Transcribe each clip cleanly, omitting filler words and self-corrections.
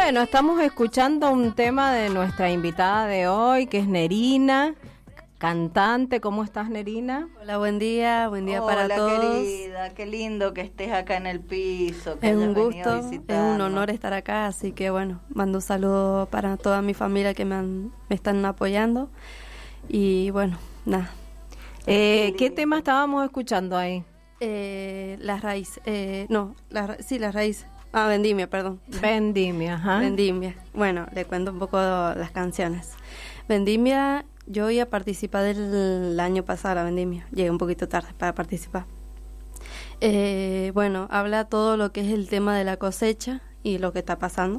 Bueno, estamos escuchando un tema de nuestra invitada de hoy, que es Nerina, cantante. ¿Cómo estás, Nerina? Hola, buen día para todos. Hola, querida, qué lindo que estés acá en el piso. Que es un hayas venido a gusto, es visitarnos. un honor estar acá, así que bueno, mando un saludo para toda mi familia que me están apoyando. Y bueno, nada. ¿Qué tema estábamos escuchando ahí? La raíz, la raíz. Vendimia, perdón. Vendimia, ajá. Vendimia. Bueno, le cuento un poco las canciones. Vendimia, yo iba a participar del año pasado a la Vendimia. Llegué un poquito tarde para participar. Bueno, habla todo lo que es el tema de la cosecha y lo que está pasando.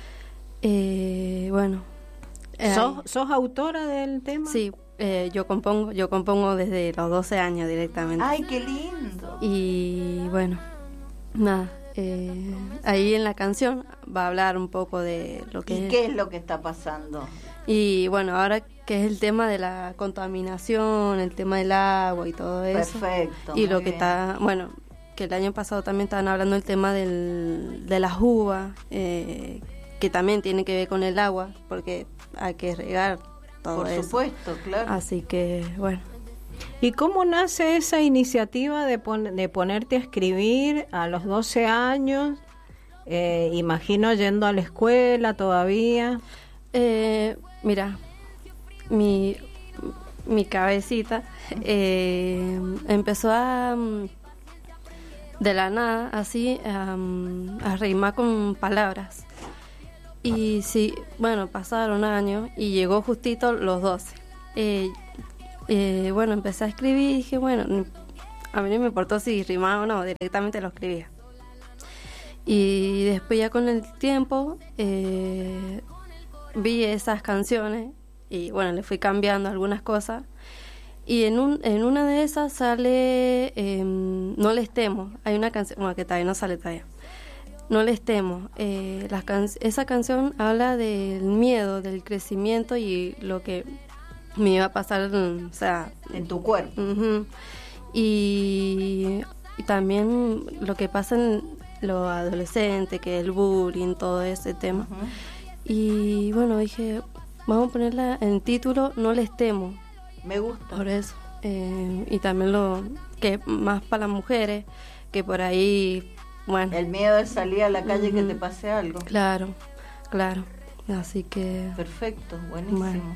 Bueno. ¿Sos autora del tema? Sí, yo compongo desde los 12 años directamente. ¡Ay, qué lindo! Y bueno, nada. Ahí en la canción va a hablar un poco de lo que ¿Y qué es lo que está pasando? Y bueno, ahora que es el tema de la contaminación, el tema del agua y todo eso. Perfecto. Y lo que bien. está, bueno, que el año pasado también estaban hablando del tema de las uvas, que también tiene que ver con el agua, porque hay que regar todo eso. Por supuesto, claro. Así que, bueno. ¿Y cómo nace esa iniciativa de ponerte a escribir a los 12 años? Imagino yendo a la escuela todavía. Mira, mi cabecita empezó de la nada, así, a rimar con palabras. Y sí, bueno, pasaron años y llegó justito los 12. Bueno, empecé a escribir y dije, bueno, a mí no me importó si rimaba o no, directamente lo escribía. Y después ya con el tiempo vi esas canciones y bueno, le fui cambiando algunas cosas. Y en una de esas sale No les temo. Hay una canción, bueno, que todavía no sale todavía. No les temo. Esa canción habla del miedo, del crecimiento y lo que me iba a pasar, o sea, en tu cuerpo. Uh-huh. Y también lo que pasa en los adolescentes, que es el bullying, todo ese tema. Uh-huh. Y bueno, dije, vamos a ponerla en título, No les temo. Me gusta. Por eso. Y también lo que más para las mujeres, que por ahí, bueno. El miedo de salir a la calle y Uh-huh. que te pase algo. Claro. Así que... Perfecto, buenísimo. Bueno.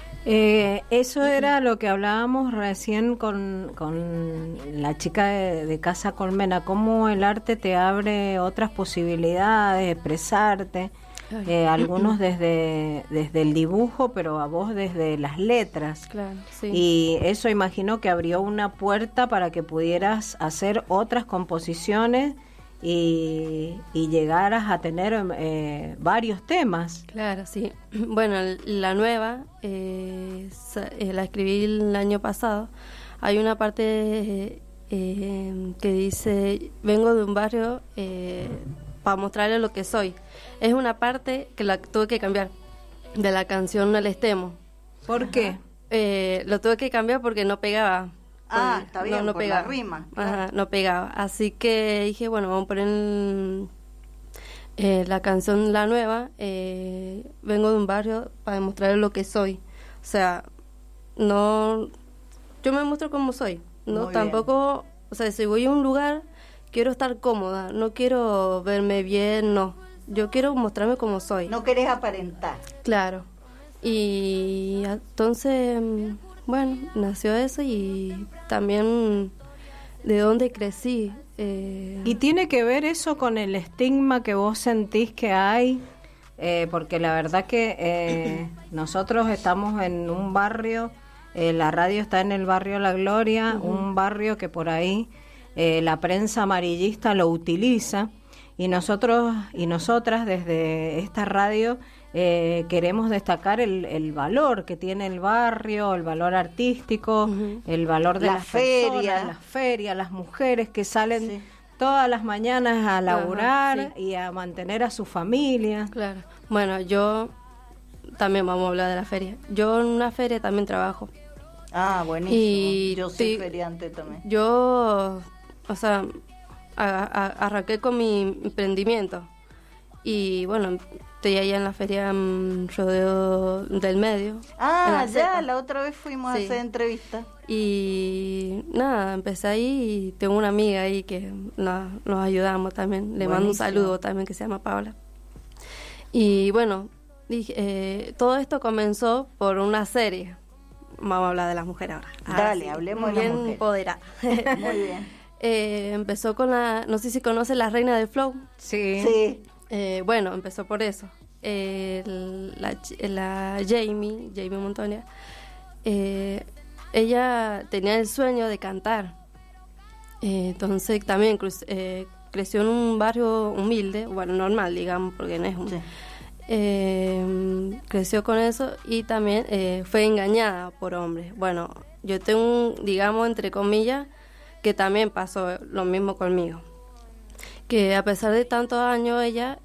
Eso era lo que hablábamos recién con la chica de Casa Colmena, cómo el arte te abre otras posibilidades de expresarte, algunos desde el dibujo, pero a vos desde las letras. Claro, sí. Y eso imagino que abrió una puerta para que pudieras hacer otras composiciones y llegaras a tener varios temas. Claro, sí. Bueno, la nueva la escribí el año pasado. Hay una parte que dice, vengo de un barrio para mostrarle lo que soy. Es una parte que la tuve que cambiar de la canción No les temo. ¿Por qué? Lo tuve que cambiar porque no pegaba. Está bien, no por pegaba. la rima. Ajá, no pegaba. Así que dije, bueno, vamos a poner la canción, la nueva, vengo de un barrio para demostrar lo que soy. O sea, no, yo me muestro como soy. No, tampoco, o sea, si voy a un lugar, quiero estar cómoda, no quiero verme bien, no. Yo quiero mostrarme como soy. No querés aparentar. Claro. Y entonces, bueno, nació eso y también de dónde crecí. ¿Y tiene que ver eso con el estigma que vos sentís que hay? Porque la verdad que nosotros estamos en un barrio, la radio está en el barrio La Gloria, uh-huh. Un barrio que por ahí la prensa amarillista lo utiliza, y nosotros y nosotras desde esta radio queremos destacar el valor que tiene el barrio, el valor artístico, uh-huh. El valor de las ferias, las mujeres que salen sí. Todas las mañanas a laburar, uh-huh, sí. Y a mantener a su familia. Claro. Bueno, yo también vamos a hablar de la feria. Yo en una feria también trabajo. Ah, buenísimo. Y yo soy feriante también. Yo, o sea, arranqué con mi emprendimiento Y bueno, estoy allá en la feria Rodeo del Medio. Ah, en ya, Cepa. la otra vez fuimos a Sí. hacer entrevista. Y nada, empecé ahí y tengo una amiga ahí que nos ayudamos también. Le mando un Buenísimo. saludo también, que se llama Paula. Y bueno, todo esto comenzó por una serie. Vamos a hablar de las mujeres ahora. Dale, sí, hablemos de las bien mujeres. empoderada. Muy bien. Empezó con no sé si conoce La Reina del Flow. Sí. Sí. Bueno, empezó por eso. La Jamie Montoya, ella tenía el sueño de cantar. Entonces también creció en un barrio humilde, bueno, normal, digamos, porque no es un... Sí. Creció con eso y también fue engañada por hombres. Bueno, yo tengo, digamos, entre comillas, que también pasó lo mismo conmigo. Que a pesar de tantos años ella...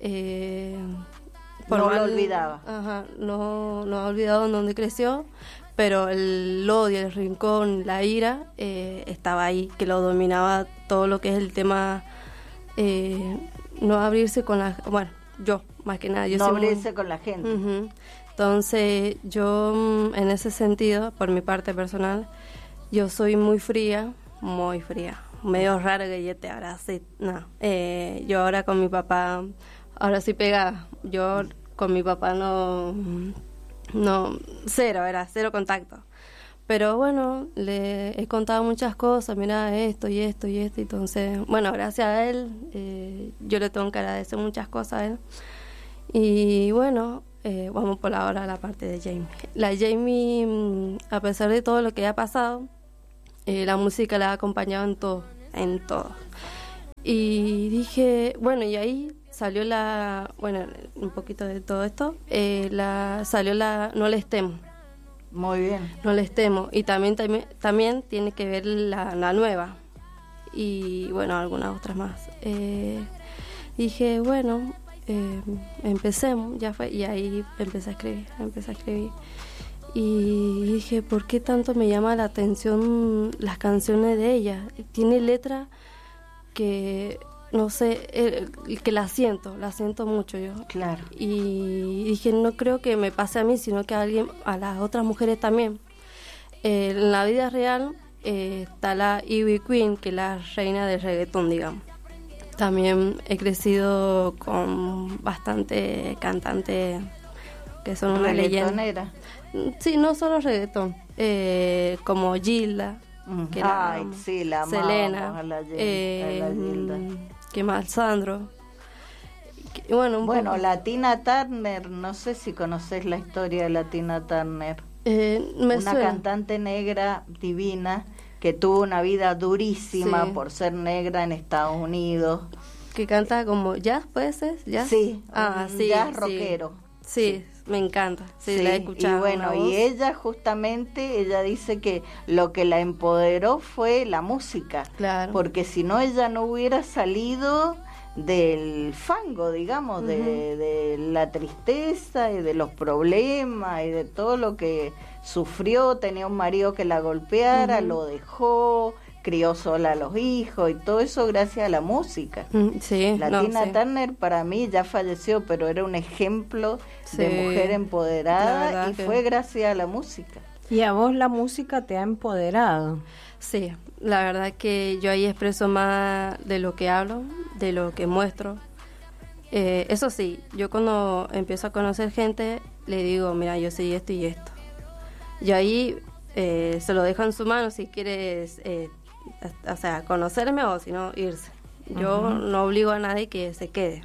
No lo olvidaba. Ajá, no ha olvidado en dónde creció, pero el odio, el rincón, la ira estaba ahí, que lo dominaba todo lo que es el tema, no abrirse con la... Bueno, yo, más que nada. Yo No soy muy- abrirse con la gente. Ujú. Entonces, yo en ese sentido, por mi parte personal, yo soy muy fría, medio rara gallete, ahora sí, no. Yo ahora con mi papá, ahora sí pegada, yo con mi papá cero contacto. Pero bueno, le he contado muchas cosas, mira esto y esto y esto, entonces, bueno, gracias a él, yo le tengo que agradecer muchas cosas a él. Y bueno, vamos por ahora a la parte de Jamie. La Jamie, a pesar de todo lo que ha pasado, la música la ha acompañado en todo. Y dije, bueno, y ahí salió un poquito de todo esto, salió No les temo. Muy bien. No les temo. Y también tiene que ver la nueva. Y bueno, algunas otras más. Dije, bueno, empecemos, ya fue. Y ahí empecé a escribir. Y dije, ¿por qué tanto me llama la atención las canciones de ella? Tiene letras que, no sé, que la siento mucho yo. Claro. Y dije, no creo que me pase a mí, sino que a las otras mujeres también. En la vida real está la Ivy Queen, que es la reina del reggaetón, digamos. También he crecido con bastante cantantes que son una leyenda. Reggaetonera. Sí, no solo reggaetón, como Gilda, que la Ay, amo. sí, la amamos Selena, a la Gilda. ¿qué más? Sandro. Bueno, Bueno, poco. la Tina Turner, no sé si conoces la historia de la Tina Turner. Me Una suena. cantante negra divina que tuvo una vida durísima Sí. por ser negra en Estados Unidos. Que canta como jazz, ¿puede ser? ¿Jazz? Sí, Ah, un sí, jazz sí. rockero. Sí, me encanta. Sí, la he escuchado. Y bueno, una y voz. ella justamente, ella dice que lo que la empoderó fue la música. Claro. Porque si no, ella no hubiera salido del fango, digamos, de la tristeza y de los problemas y de todo lo que sufrió. Tenía un marido que la golpeara, lo dejó, crió sola a los hijos y todo eso gracias a la música. Sí, La no, Tina sí. Turner para mí ya falleció, pero era un ejemplo de Sí, mujer la empoderada verdad y que- fue gracias a la música. Y a vos la música te ha empoderado. Sí, la verdad que yo ahí expreso más de lo que hablo, de lo que muestro. Eso sí, yo cuando empiezo a conocer gente, le digo, mira, yo soy esto y esto. Yo ahí se lo dejo en su mano si quieres, o sea, conocerme o si no, irse. Yo no obligo a nadie que se quede.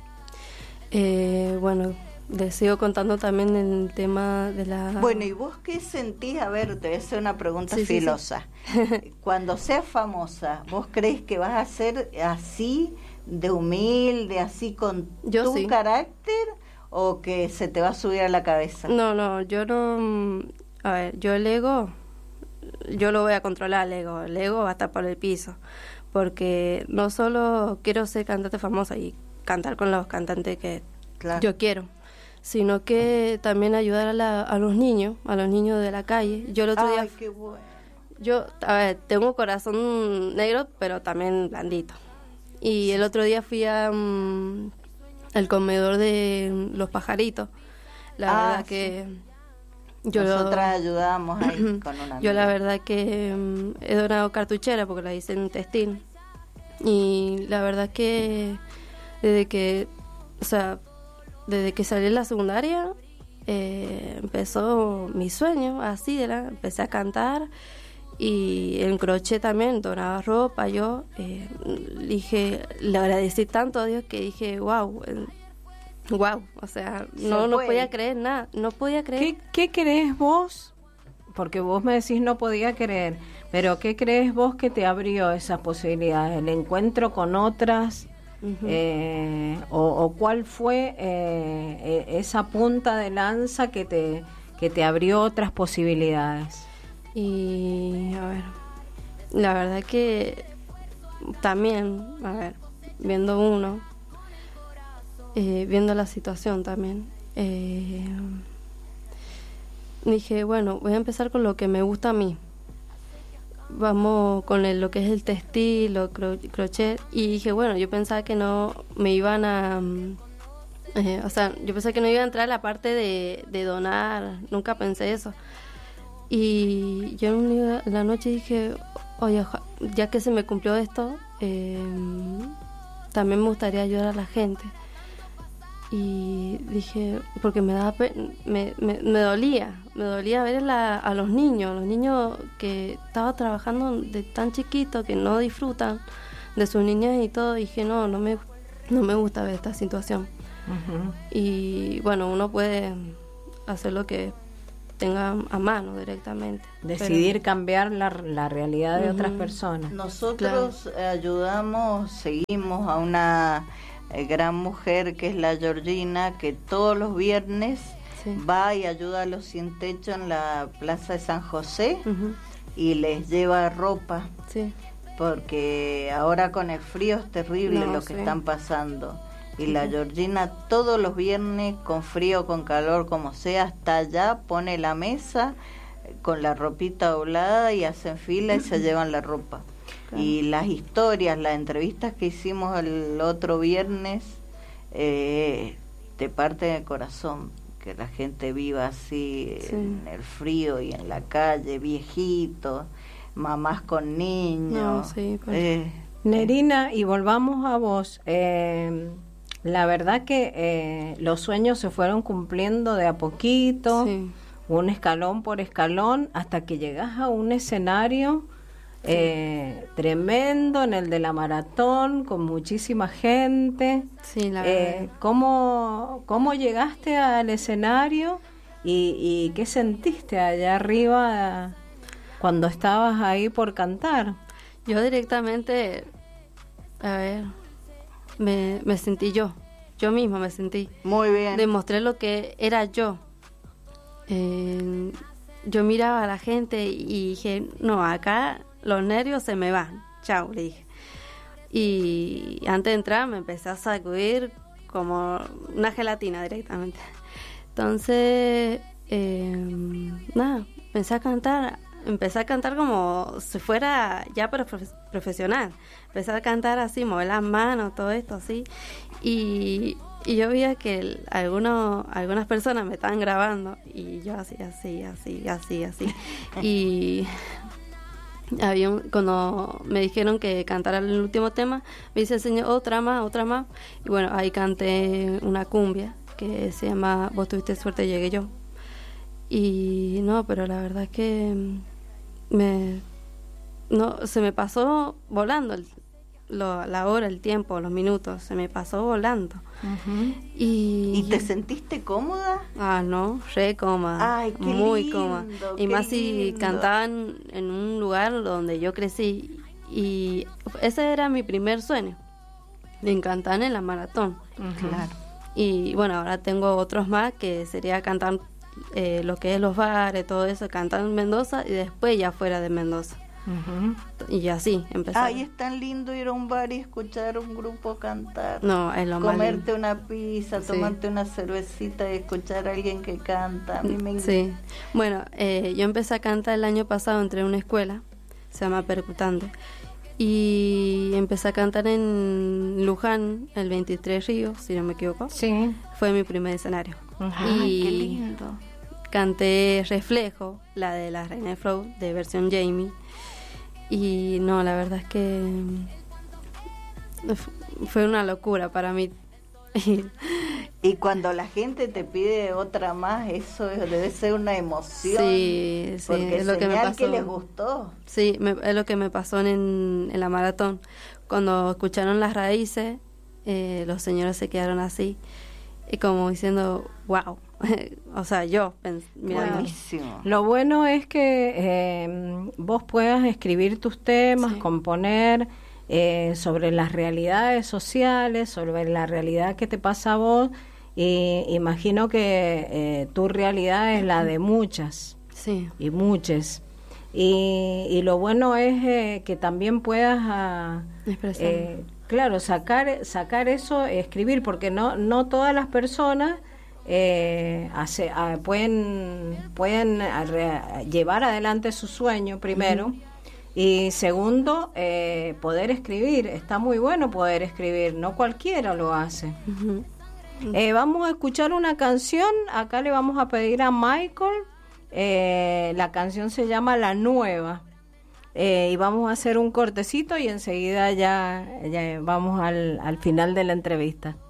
Bueno, les sigo contando también el tema de la... Bueno, ¿y vos qué sentís? A ver, te voy a hacer una pregunta Sí, sí, sí. filosa. Cuando seas famosa, ¿vos crees que vas a ser así, de humilde, así con Yo tu sí. carácter, o que se te va a subir a la cabeza? No, yo no... A ver, yo el ego, yo lo voy a controlar el ego va a estar por el piso, porque no solo quiero ser cantante famosa y cantar con los cantantes que Claro. yo quiero, sino que también ayudar a los niños de la calle. Yo el otro Ay, día, qué bueno. yo, a ver, tengo un corazón negro, pero también blandito. Y el otro día fui a el comedor de los pajaritos. La verdad que nosotras ayudamos ahí con una yo la verdad que he donado cartuchera porque la hice en textil. Y la verdad que desde que salí de la secundaria empezó mi sueño, así era, empecé a cantar y en crochet también, donaba ropa. Yo le agradecí tanto a Dios que dije, wow, o sea, no podía creer nada, no podía creer. ¿Qué crees vos? Porque vos me decís no podía creer, pero ¿qué crees vos que te abrió esas posibilidades? ¿El encuentro con otras? O cuál fue esa punta de lanza que te abrió otras posibilidades? Y a ver, la verdad que también, a ver, viendo la situación también, dije, bueno, voy a empezar con lo que me gusta a mí. Vamos con lo que es el textil o crochet. Y dije, bueno, yo pensaba que no me iban a... yo pensaba que no iba a entrar a la parte de donar. Nunca pensé eso. Y yo en la noche dije, oye, ya que se me cumplió esto, también me gustaría ayudar a la gente. Y dije, porque me dolía ver a los niños que estaba trabajando de tan chiquitos que no disfrutan de sus niñas y todo. Dije, no me gusta ver esta situación. Uh-huh. Y bueno, uno puede hacer lo que tenga a mano directamente. Decidir cambiar la realidad de otras personas. Nosotros seguimos a una gran mujer que es la Georgina, que todos los viernes va y ayuda a los sin techo en la Plaza de San José y les lleva ropa, porque ahora con el frío es terrible lo que están pasando. Y la Georgina todos los viernes, con frío, con calor, como sea, está allá, pone la mesa con la ropita doblada y hacen fila y se llevan la ropa. Y las historias, las entrevistas que hicimos el otro viernes, te parten el corazón, que la gente viva así en el frío y en la calle, viejitos, mamás con niños. Nerina, y volvamos a vos. La verdad que los sueños se fueron cumpliendo de a poquito, un escalón por escalón, hasta que llegas a un escenario tremendo, en el de la maratón, con muchísima gente. La verdad. ¿Cómo llegaste al escenario y qué sentiste allá arriba cuando estabas ahí por cantar? Yo directamente, me sentí yo misma me sentí. Muy bien. Demostré lo que era yo. Yo miraba a la gente y dije, no, acá los nervios se me van. Chao, le dije. Y antes de entrar me empecé a sacudir como una gelatina directamente. Entonces, empecé a cantar como si fuera ya profesional. Empecé a cantar así, mover las manos, todo esto así. Y yo veía que algunas personas me estaban grabando y yo así. Y cuando me dijeron que cantara el último tema, me dice el Señor, otra más. Y bueno, ahí canté una cumbia que se llama Vos tuviste suerte, llegué yo. Y no, pero la verdad es que se me pasó volando la hora, el tiempo, los minutos, se me pasó volando. Uh-huh. ¿Y te sentiste cómoda? No, re cómoda. Ay, qué muy lindo, cómoda. Y más si cantaban en un lugar donde yo crecí. Y ese era mi primer sueño, de cantar en la maratón. Uh-huh. Claro. Y bueno, ahora tengo otros más, que sería cantar lo que es los bares, todo eso, cantar en Mendoza y después ya fuera de Mendoza. Uh-huh. Y así empezar. Ay, es tan lindo ir a un bar y escuchar un grupo cantar. No, es lo más lindo. Comerte una pizza, tomarte una cervecita y escuchar a alguien que canta. A mí me encanta. Sí. Bueno, yo empecé a cantar el año pasado, entré en una escuela, se llama Percutante, y empecé a cantar en Luján, el 23 Ríos, si no me equivoco. Sí. Fue mi primer escenario. Ay, qué lindo. Canté Reflejo, la de la Reina de Flow, de versión Jamie. Y no, la verdad es que fue una locura para mí. Y cuando la gente te pide otra más, eso debe ser una emoción. Sí, porque es lo que me pasó. Que les gustó. Sí, es lo que me pasó en la maratón. Cuando escucharon Las Raíces, los señores se quedaron así, y como diciendo, wow. O sea, mira, buenísimo. Lo bueno es que vos puedas escribir tus temas, componer sobre las realidades sociales, sobre la realidad que te pasa a vos. Y imagino que tu realidad es la de muchas, sí, y muchas. Y lo bueno es que también puedas claro, sacar eso, escribir, porque no todas las personas pueden llevar adelante su sueño, primero, y segundo, poder escribir. Está muy bueno poder escribir, no cualquiera lo hace. Vamos a escuchar una canción. Acá le vamos a pedir a Michael, la canción se llama La Nueva, y vamos a hacer un cortecito y enseguida ya vamos al final de la entrevista.